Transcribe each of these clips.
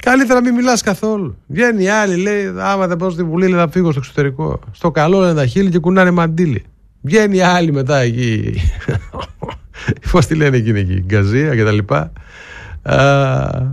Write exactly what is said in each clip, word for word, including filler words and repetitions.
Καλύτερα μην μιλάς καθόλου. Βγαίνει η άλλη, λέει: άμα δεν πάω στη Βουλή, λέει, θα φύγω στο εξωτερικό. Στο καλό λένε τα χείλη και κουνάνε μαντίλι. Βγαίνει η άλλη μετά εκεί. Πώς τη λένε εκείνη εκεί, Γκαζία και τα λοιπά. Α,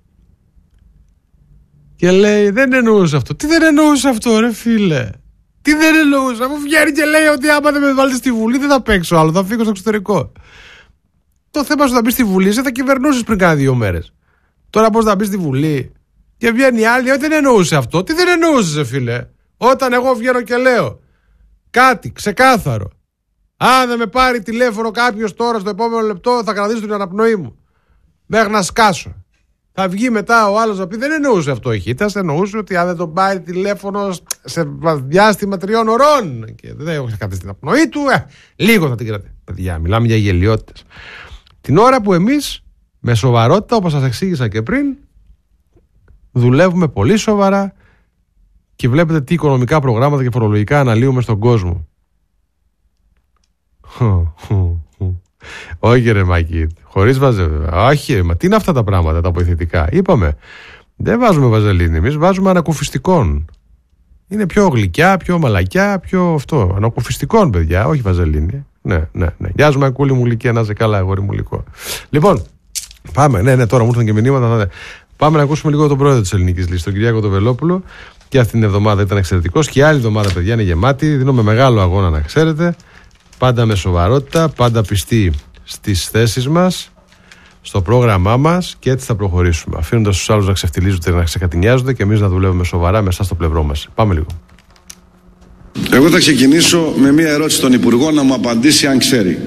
και λέει: δεν εννοούσε αυτό. Τι δεν εννοούσε αυτό, ρε φίλε? Τι δεν εννοούσε? Αφού βγαίνει και λέει ότι άμα δεν με βάλετε στη Βουλή, δεν θα παίξω άλλο, θα φύγω στο εξωτερικό. Το θέμα σου θα μπει στη Βουλή, σε θα κυβερνούσες πριν κάνα δύο μέρες. Τώρα πώς θα μπει στη Βουλή? Και βγαίνει η άλλη ότι δεν εννοούσε αυτό. Τι δεν εννοούσε, φίλε? Όταν εγώ βγαίνω και λέω κάτι ξεκάθαρο, αν δεν με πάρει τηλέφωνο κάποιος τώρα στο επόμενο λεπτό, θα κρατήσω την αναπνοή μου μέχρι να σκάσω. Θα βγει μετά ο άλλος να πει: δεν εννοούσε αυτό η Χίτας, εννοούσε ότι αν δεν τον πάρει τηλέφωνο σε διάστημα τριών ωρών και δεν έχω κρατήσει την αναπνοή του, ε, λίγο θα την κρατήσει. Παιδιά, μιλάμε για γελιότητες. Την ώρα που εμείς με σοβαρότητα, όπως σας εξήγησα και πριν, δουλεύουμε πολύ σοβαρά και βλέπετε τι οικονομικά προγράμματα και φορολογικά αναλύουμε στον κόσμο. Όχι ρε Μάκη, χωρίς βαζελίνη. Όχι, μα τι είναι αυτά τα πράγματα τα βοηθητικά? Είπαμε, δεν βάζουμε βαζελίνη, εμείς βάζουμε ανακουφιστικών. Είναι πιο γλυκιά, πιο μαλακιά, πιο αυτό. Ανακουφιστικών, παιδιά, όχι βαζελίνη. Ναι, ναι, ναι. Γεια σου Μακούλη μου Λυκία, να είσαι καλά, αγόρι μου Λυκό. Λοιπόν, πάμε, ναι, ναι, τώρα μου ήρθαν και μηνύματα. Ναι. Πάμε να ακούσουμε λίγο τον πρόεδρο της Ελληνικής Λύσης, τον Κυριάκο τον Βελόπουλο. Και αυτή την εβδομάδα ήταν εξαιρετικός. Και η άλλη εβδομάδα, παιδιά, είναι γεμάτη. Δίνουμε μεγάλο αγώνα, να ξέρετε. Πάντα με σοβαρότητα, πάντα πιστοί στις θέσεις μας, στο πρόγραμμά μας και έτσι θα προχωρήσουμε. Αφήνοντας τους άλλους να ξεφτιλίζονται, να ξεκατηνιάζονται και εμείς να δουλεύουμε σοβαρά με εσάς στο πλευρό μας. Πάμε λίγο. Εγώ θα ξεκινήσω με μία ερώτηση στον Υπουργό να μου απαντήσει αν ξέρει.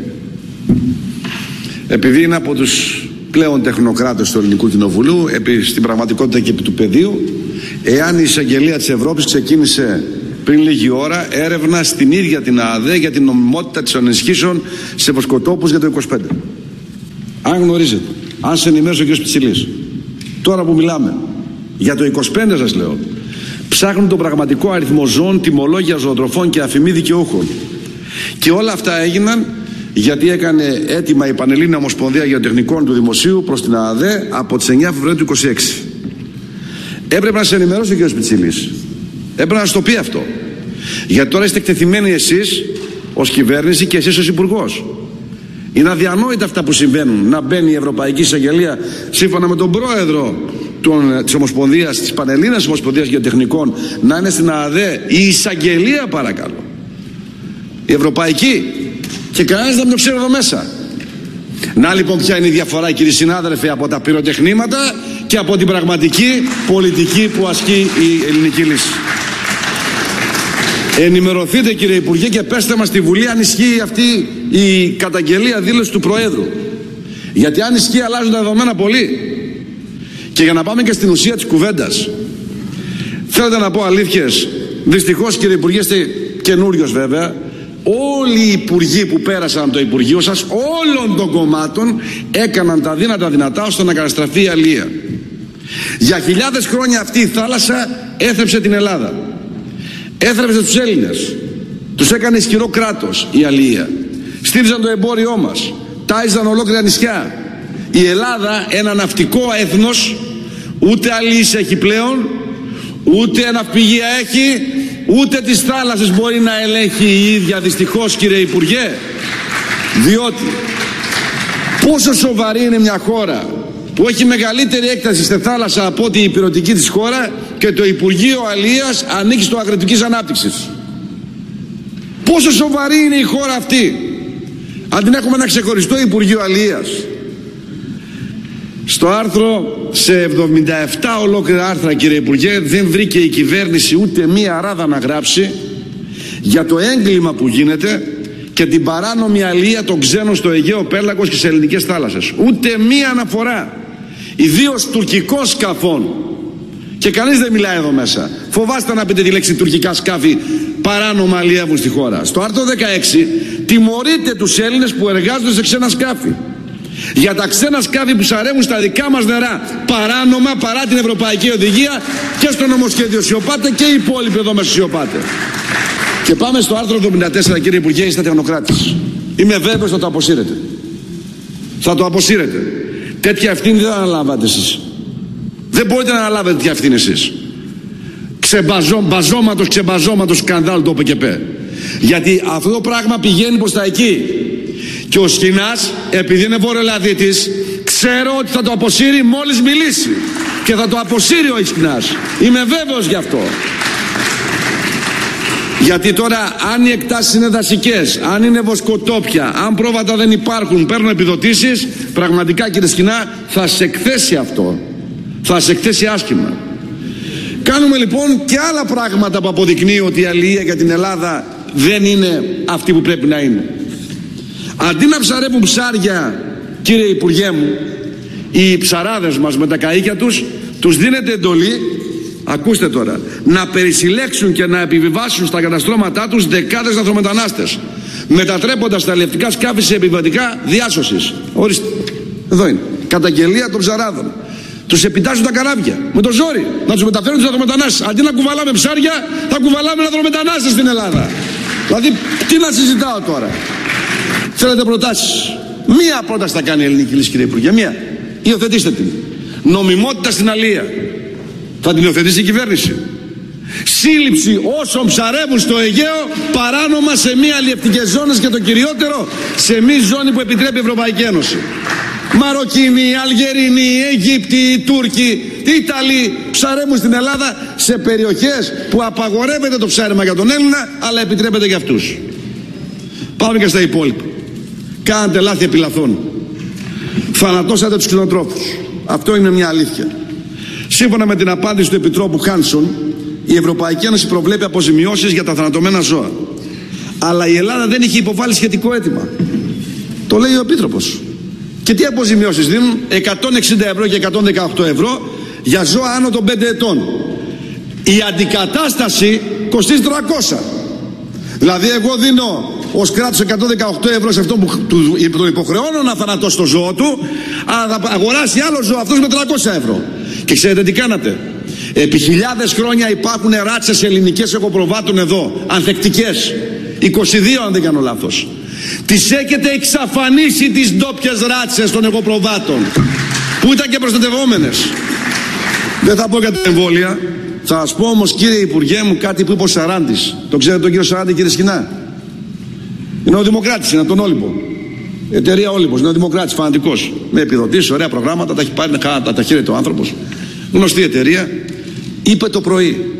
Επειδή είναι από τους πλέον τεχνοκράτες του Ελληνικού Κοινοβουλίου, επί, στην πραγματικότητα και επί του πεδίου, εάν η εισαγγελία της Ευρώπης ξεκίνησε πριν λίγη ώρα έρευνα στην ίδια την ΑΔΕ για την νομιμότητα της ενισχύσεων σε βοσκοτόπους για το είκοσι πέντε. Αν γνωρίζετε, αν σε ενημέρωσε ο κ. Πιτσιλής, τώρα που μιλάμε για το είκοσι πέντε, σας λέω, ψάχνουν τον πραγματικό αριθμό ζώων, τιμολόγια ζωοτροφών και αφημί δικαιούχων. Και όλα αυτά έγιναν γιατί έκανε έτοιμα η Πανελλήνια Ομοσπονδία Γεωτεχνικών του Δημοσίου προς την ΑΔΕ από τις εννιά Φεβρουαρίου του είκοσι έξι. Έπρεπε να σε ενημερώσει ο κ. Πιτσιλής. Έπρεπε να σου το πει αυτό. Γιατί τώρα είστε εκτεθειμένοι εσείς ως κυβέρνηση και εσείς ως υπουργός. Είναι αδιανόητα αυτά που συμβαίνουν. Να μπαίνει η Ευρωπαϊκή Εισαγγελία σύμφωνα με τον πρόεδρο των, της Ομοσπονδίας, της Πανελλήνιας Ομοσπονδίας Γεωτεχνικών, να είναι στην ΑΔΕ η εισαγγελία, παρακαλώ. Η Ευρωπαϊκή. Και κανένας δεν το ξέρει εδώ μέσα. Να λοιπόν ποια είναι η διαφορά, κύριοι συνάδελφοι, από τα πυροτεχνήματα και από την πραγματική πολιτική που ασκεί η Ελληνική Λύση. Ενημερωθείτε, κύριε Υπουργέ, και πέστε μας στη Βουλή αν ισχύει αυτή η καταγγελία, δήλωση του Προέδρου. Γιατί αν ισχύει αλλάζουν τα δεδομένα πολύ. Και για να πάμε και στην ουσία της κουβέντας, θέλετε να πω αλήθειες? Δυστυχώς, κύριε Υπουργέ, είστε καινούριος βέβαια. Όλοι οι υπουργοί που πέρασαν από το Υπουργείο σας, όλων των κομμάτων, έκαναν τα δύνατα δυνατά ώστε να καταστραφεί η αλία. Για χιλιάδες χρόνια αυτή η θάλασσα έθρεψε την Ελλάδα. Έθρεψε τους Έλληνες. Τους έκανε ισχυρό κράτος η αλία. Στήριζαν το εμπόριό μας. Τάιζαν ολόκληρα νησιά. Η Ελλάδα, ένα ναυτικό έθνος, ούτε αλίες έχει πλέον, ούτε ναυπηγεία έχει, ούτε τις θάλασσες μπορεί να ελέγχει η ίδια, δυστυχώς, κύριε Υπουργέ. Διότι πόσο σοβαρή είναι μια χώρα που έχει μεγαλύτερη έκταση στη θάλασσα από ό,τι η υπηρετική της χώρα και το Υπουργείο Αλίας ανήκει στο Αγροτικής Ανάπτυξης. Πόσο σοβαρή είναι η χώρα αυτή, αν την έχουμε ένα ξεχωριστό Υπουργείο Αλίας. Στο άρθρο, σε εβδομήντα επτά ολόκληρα άρθρα, κύριε Υπουργέ, δεν βρήκε η κυβέρνηση ούτε μία ράδα να γράψει για το έγκλημα που γίνεται και την παράνομη αλία των ξένων στο Αιγαίο Πέλαγος και σε ελληνικές θάλασσες. Ούτε μία αναφορά. Ιδίως τουρκικών σκαφών. Και κανείς δεν μιλάει εδώ μέσα. Φοβάστε να πείτε τη λέξη τουρκικά σκάφη παράνομα αλλιεύουν στη χώρα. Στο άρθρο δεκαέξι τιμωρείτε τους Έλληνες που εργάζονται σε ξένα σκάφη. Για τα ξένα σκάφη που σαρεύουν στα δικά μας νερά παράνομα, παρά την Ευρωπαϊκή Οδηγία, και στο νομοσχέδιο σιωπάτε και οι υπόλοιποι εδώ μέσα σιωπάτε. Και πάμε στο άρθρο εβδομήντα τέσσερα, κύριε Υπουργέ, είστε τεχνοκράτης. Είμαι βέβαιος θα το αποσύρετε. Θα το αποσύρετε. Τέτοια ευθύνη δεν αναλάβατε εσείς. Δεν μπορείτε να αναλάβετε τέτοια ευθύνη εσείς. Ξεμπαζώματος, ξεμπαζώματος σκανδάλ το ΟΠΚΠ. Γιατί αυτό το πράγμα πηγαίνει προς τα εκεί. Και ο Σκινάς, επειδή είναι βορειοελλαδίτης, ξέρω ότι θα το αποσύρει μόλις μιλήσει. Και θα το αποσύρει ο Σκινάς. Είμαι βέβαιος γι' αυτό. Γιατί τώρα αν οι εκτάσεις είναι δασικές, αν είναι βοσκοτόπια, αν πρόβατα δεν υπάρχουν, παίρνουν επιδοτήσεις, πραγματικά κύριε Σκινά θα σε εκθέσει αυτό. Θα σε εκθέσει άσχημα. Κάνουμε λοιπόν και άλλα πράγματα που αποδεικνύει ότι η αλληλεία για την Ελλάδα δεν είναι αυτή που πρέπει να είναι. Αντί να ψαρεύουν ψάρια, κύριε Υπουργέ μου, οι ψαράδες μας με τα καΐκια τους, τους δίνεται εντολή, ακούστε τώρα, να περισυλλέξουν και να επιβιβάσουν στα καταστρώματά τους δεκάδες λαθρομετανάστες, μετατρέποντας τα αλλιευτικά σκάφη σε επιβατικά διάσωσης. Ορίστε, εδώ είναι, καταγγελία των ψαράδων. Τους επιτάσσουν τα καράβια με το ζόρι να τους μεταφέρουν τους λαθρομετανάστες. Αντί να κουβαλάμε ψάρια, θα κουβαλάμε λαθρομετανάστες στην Ελλάδα. Δηλαδή, τι να συζητάω τώρα. Θέλετε προτάσεις? Μία πρόταση θα κάνει η ελληνική λύση, κύριε Υπουργέ. Μία. Υιοθετήστε την. Νομιμότητα στην αλληλεία. Θα την υιοθετήσει η κυβέρνηση. Σύλληψη όσων ψαρεύουν στο Αιγαίο παράνομα σε μη αλλιευτικές ζώνες και το κυριότερο σε μη ζώνη που επιτρέπει η Ευρωπαϊκή Ένωση. Μαροκίνοι, Αλγερίνοι, Αιγύπτιοι, Τούρκοι, Ιταλοί ψαρεύουν στην Ελλάδα σε περιοχές που απαγορεύεται το ψάρεμα για τον Έλληνα, αλλά επιτρέπεται για αυτούς. Πάμε και στα υπόλοιπα. Κάνατε λάθη επιλαθών. Θανατώσατε τους κτηνοτρόφους. Αυτό είναι μια αλήθεια. Σύμφωνα με την απάντηση του Επιτρόπου Χάνσον, η Ευρωπαϊκή Ένωση προβλέπει αποζημιώσεις για τα θανατωμένα ζώα. Αλλά η Ελλάδα δεν είχε υποβάλει σχετικό αίτημα. Το λέει ο Επίτροπος. Και τι αποζημιώσεις δίνουν? εκατόν εξήντα ευρώ και εκατόν δεκαοκτώ ευρώ για ζώα άνω των πέντε ετών. Η αντικατάσταση κοστίζει τριακόσια. Δηλαδή εγώ δίνω ως κράτος εκατόν δεκαοκτώ ευρώ σε αυτόν που τον υποχρεώνω να θανατώσει το ζώο του, αλλά θα αγοράσει άλλο ζώο αυτός με τριακόσια ευρώ. Και ξέρετε τι κάνατε? Επί χιλιάδες χρόνια υπάρχουν ράτσες ελληνικές εγωπροβάτων εδώ, ανθεκτικές, είκοσι δύο αν δεν κάνω λάθος. Τις έχετε εξαφανίσει τις ντόπιες ράτσες των εγωπροβάτων που ήταν και προστατευόμενες. Δεν θα πω για τα εμβόλια. Θα σας πω όμως, κύριε Υπουργέ μου, κάτι που είπε ο Σαράντης. Το ξέρετε τον κύριο Σαράντη, κύριε Σκινά? Είναι ο Δημοκράτης, είναι από τον Όλυμπο. Εταιρεία Όλυμπος, είναι ο Δημοκράτης, φανατικός. Με επιδοτήσεις, ωραία προγράμματα, τα έχει πάρει τα, τα χέρια του άνθρωπος. Γνωστή εταιρεία. Είπε το πρωί,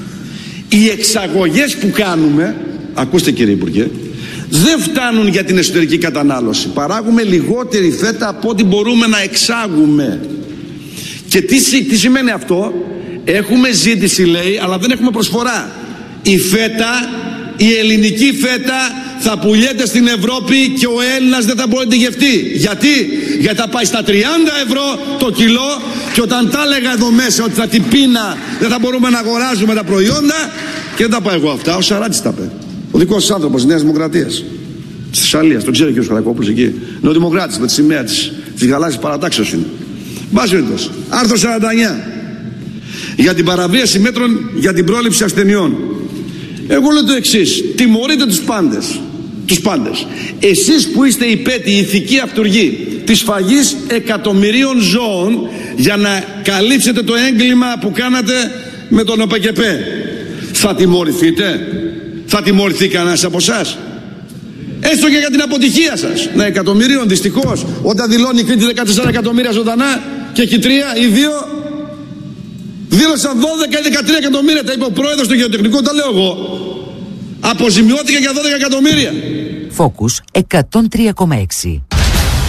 οι εξαγωγές που κάνουμε, ακούστε κύριε Υπουργέ, δεν φτάνουν για την εσωτερική κατανάλωση. Παράγουμε λιγότερη φέτα από ό,τι μπορούμε να εξάγουμε. Και τι, τι σημαίνει αυτό? Έχουμε ζήτηση, λέει, αλλά δεν έχουμε προσφορά. Η φέτα, η ελληνική φέτα θα πουλιέται στην Ευρώπη και ο Έλληνας δεν θα μπορεί να τη γευτεί. Γιατί? Γιατί θα πάει στα τριάντα ευρώ το κιλό και όταν τα έλεγα εδώ μέσα ότι θα την πείνα δεν θα μπορούμε να αγοράζουμε τα προϊόντα, και δεν τα πάω εγώ αυτά, ο Σαράτης τα είπε. Ο δικός σας άνθρωπος της Νέας Δημοκρατίας, της Θεσσαλίας, τον ξέρει ο κ. Καρακόπουλος εκεί. Είναι ο Δημοκράτης με τη σημαία της, της γαλάζιας παρατάξεως είναι. Μπάσβιντος, άρθρο σαράντα εννιά. Για την παραβίαση μέτρων για την πρόληψη ασθενειών. Εγώ λέω το εξής: τιμωρείτε τους πάντες. Τους πάντες. Εσείς που είστε υπέτειοι, ηθικοί αυτουργοί της σφαγής εκατομμυρίων ζώων για να καλύψετε το έγκλημα που κάνατε με τον ΟΠΚΠ, θα τιμωρηθείτε? Θα τιμωρηθεί κανένας από εσάς? Έστω και για την αποτυχία σας. Ναι, εκατομμυρίων δυστυχώς. Όταν δηλώνει η Κρήτη δεκατέσσερα εκατομμύρια ζωντανά και εκεί τρία ή δύο, δήλωσαν δώδεκα ή δεκατρία εκατομμύρια. Τα είπε ο πρόεδρος του Γεωτεχνικού, τα λέω εγώ. Αποζημιώθηκε για δώδεκα εκατομμύρια. Focus εκατόν τρία κόμμα έξι.